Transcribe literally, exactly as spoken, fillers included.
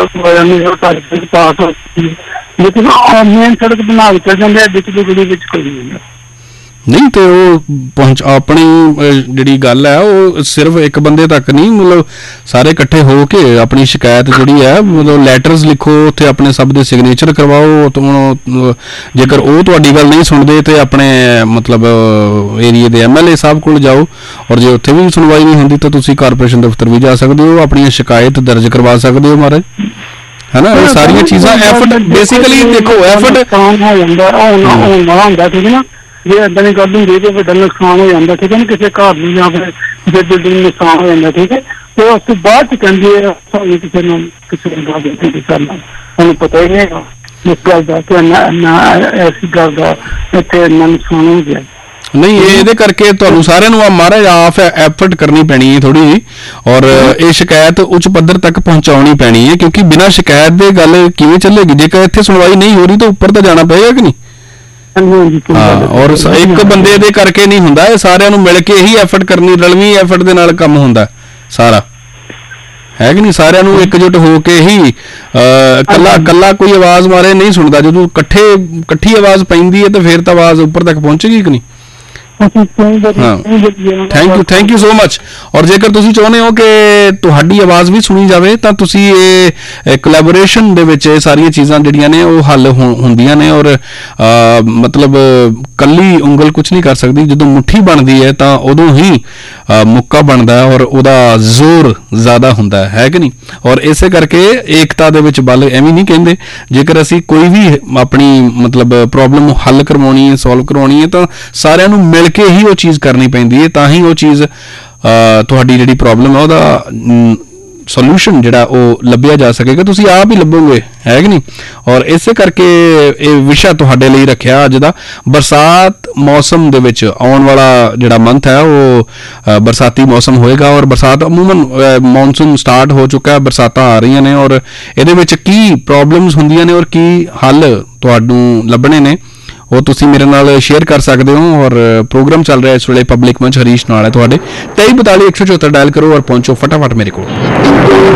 पास हो, लेकिन मेन सड़क बना के चल जाते बिच बिगड़ी बिच कोई नहीं नहीं। तो पहुंच अपनी जी गल है वो सिर्फ एक बंदे तक नहीं, मतलब सारे इकट्ठे हो के अपनी शिकायत जी है मतलब लैटरस लिखो, उत्थे अपने सब दे सिग्नेचर करवाओ। तो जेकर वो तुहाडी गल नहीं सुनते तो अपने मतलब एरिए दे एम एल ए साहब कोल जाओ, और जे उत्थे भी सुनवाई नहीं होंदी तो तुसीं कारपोरेशन दफ्तर भी जा सकते हो, अपनी शिकायत दर्ज करवा सकते हो महाराज, है ना। ये सारिया चीज़ां एफर्ट बेसिकली देखो एफर्ट जे इदा नहीं कर दूंगी तो वड्डा नुकसान हो जाता, ठीक है ना, किसी घर में या फिर किसी बिल्डिंग नुकसान हो जाता, ठीक है। तो उस तो बाद कहती है किसी ने किसी ने करना उन्हें पता ही नहीं इस गल का कि ऐसी गल का इतने इन्ना नुकसान हो गया। नहीं ये करके तुहानू सारिਆਂ ਨੂੰ महाराज आप एफर्ट करनी पैनी है थोड़ी जी, और ये शिकायत उच्च पद्धर तक पहुंचानी पैनी है, क्योंकि बिना शिकायत के गल किवें चलेगी। जेकर इत्थे सुनवाई नहीं हो रही तो उपर तो जाना पएगा कि नहीं। हाँ, और एक बंदे दे करके नहीं हुंदा, ये सारिਆਂ ਨੂੰ मिल के ही एफर्ट करनी, रलवी एफर्ट दे नाल काम हुंदा सारा, है कि नहीं। सारिਆਂ ਨੂੰ एकजुट हो के ही कला कला कोई आवाज़ मारे नहीं सुनता, जो कट्ठे कट्ठी आवाज़ पैंदी है तो फिर तो आवाज़ उपर तक पहुंचेगी कि नहीं। हाँ thank you thank you so much. और जेकर तुसीं चाहुंदे हो कि तुहाडी आवाज़ भी सुनी जाए तो तुसीं ये कोलैबोरेशन दे विच ये सारियां चीज़ां जिहड़ियां ने वो हल हुंदियां ने, और आ, मतलब कल्ली उंगल कुछ नहीं कर सकती, जदों मुट्ठी बनदी है तो उदों ही आ, मुक्का बनदा है और उहदा जोर ज़्यादा हुंदा है, है कि नहीं। और इसे करके एकता दे विच बल एवें नहीं कहंदे, जेकर असीं कोई भी अपनी मतलब प्रॉब्लम हल करवाउणी है, सॉल्व करवाउणी है तो सारिਆਂ ਨੂੰ मिल के ही वो चीज़ करनी पैंदी है, तां ही वो चीज़ तुहाडी जिहड़ी प्रॉब्लम है उहदा सोल्यूशन जिहड़ा वो लभ्या जा सकेगा, तुसीं आप ही लभोगे, है कि नहीं। और इसे करके ये विशा तुहाडे लई रखिया अज दा, बरसात मौसम दे विच आउण वाला जिहड़ा मंथ है वो बरसाती मौसम होएगा, और बरसात अमूमन मॉनसून स्टार्ट हो चुका है, बरसातां आ रही ने, और इहदे विच की प्रॉब्लम्स हुंदियां ने और की हल तुहानूं लभणे ने वो तुसी मेरे नाल शेयर कर सकते हो। और प्रोग्राम चल रहा है इस वे पब्लिक मंच हरीश नाल है तुहाडे तेई बताली एक सौ चौहत्तर डायल करो और पहुंचो फटाफट मेरे को।